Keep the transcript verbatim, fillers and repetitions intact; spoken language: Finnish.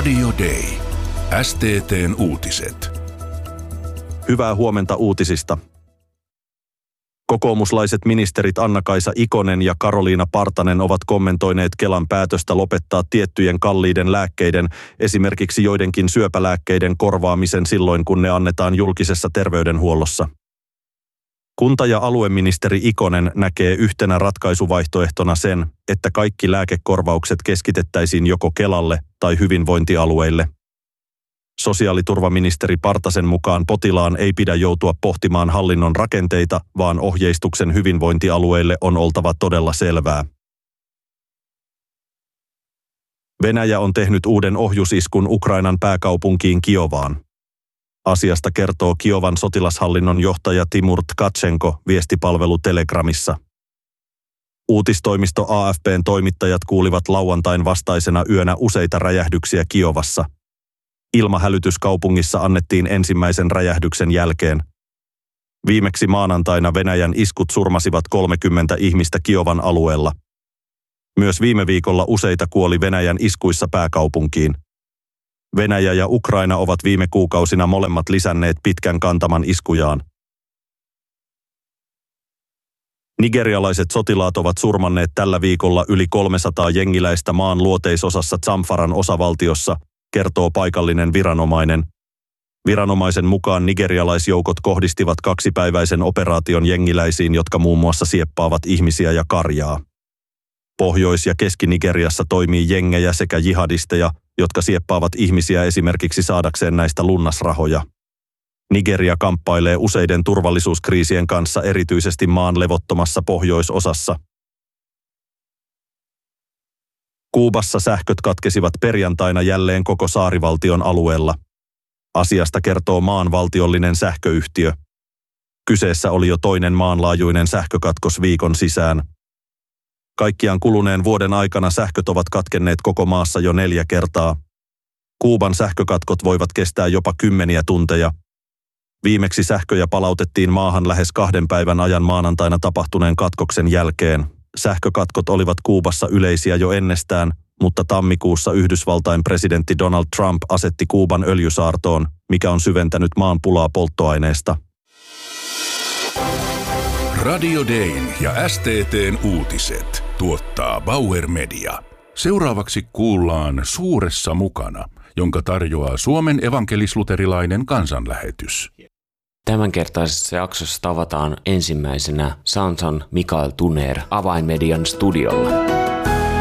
Radio Day. S T T:n uutiset. Hyvää huomenta uutisista. Kokoomuslaiset ministerit Anna-Kaisa Ikonen ja Karoliina Partanen ovat kommentoineet Kelan päätöstä lopettaa tiettyjen kalliiden lääkkeiden, esimerkiksi joidenkin syöpälääkkeiden korvaamisen silloin, kun ne annetaan julkisessa terveydenhuollossa. Kunta- ja alueministeri Ikonen näkee yhtenä ratkaisuvaihtoehtona sen, että kaikki lääkekorvaukset keskitettäisiin joko Kelalle tai hyvinvointialueille. Sosiaaliturvaministeri Partasen mukaan potilaan ei pidä joutua pohtimaan hallinnon rakenteita, vaan ohjeistuksen hyvinvointialueille on oltava todella selvää. Venäjä on tehnyt uuden ohjusiskun Ukrainan pääkaupunkiin Kiovaan. Asiasta kertoo Kiovan sotilashallinnon johtaja Timur Tkachenko viestipalvelu Telegramissa. Uutistoimisto A F P:n toimittajat kuulivat lauantain vastaisena yönä useita räjähdyksiä Kiovassa. Ilmahälytys kaupungissa annettiin ensimmäisen räjähdyksen jälkeen. Viimeksi maanantaina Venäjän iskut surmasivat kolmekymmentä ihmistä Kiovan alueella. Myös viime viikolla useita kuoli Venäjän iskuissa pääkaupunkiin. Venäjä ja Ukraina ovat viime kuukausina molemmat lisänneet pitkän kantaman iskujaan. Nigerialaiset sotilaat ovat surmanneet tällä viikolla yli kolmesataa jengiläistä maan luoteisosassa Zamfaran osavaltiossa, kertoo paikallinen viranomainen. Viranomaisen mukaan nigerialaisjoukot kohdistivat kaksipäiväisen operaation jengiläisiin, jotka muun muassa sieppaavat ihmisiä ja karjaa. Pohjois- ja Keski-Nigeriassa toimii jengejä sekä jihadisteja, jotka sieppaavat ihmisiä esimerkiksi saadakseen näistä lunnasrahoja. Nigeria kamppailee useiden turvallisuuskriisien kanssa erityisesti maan levottomassa pohjoisosassa. Kuubassa sähköt katkesivat perjantaina jälleen koko saarivaltion alueella. Asiasta kertoo maan valtiollinen sähköyhtiö. Kyseessä oli jo toinen maanlaajuinen sähkökatkos viikon sisään. Kaikkiaan kuluneen vuoden aikana sähköt ovat katkenneet koko maassa jo neljä kertaa. Kuuban sähkökatkot voivat kestää jopa kymmeniä tunteja. Viimeksi sähköjä palautettiin maahan lähes kahden päivän ajan maanantaina tapahtuneen katkoksen jälkeen. Sähkökatkot olivat Kuubassa yleisiä jo ennestään, mutta tammikuussa Yhdysvaltain presidentti Donald Trump asetti Kuuban öljysaartoon, mikä on syventänyt maan pulaa polttoaineesta. Radio Dayn ja S T T:n uutiset tuottaa Bauer Media. Seuraavaksi kuullaan Suuressa mukana, jonka tarjoaa Suomen evankelis-luterilainen kansanlähetys. Tämänkertaisessa jaksossa tavataan ensimmäisenä Samson Mikael Tuner Avainmedian studiolla.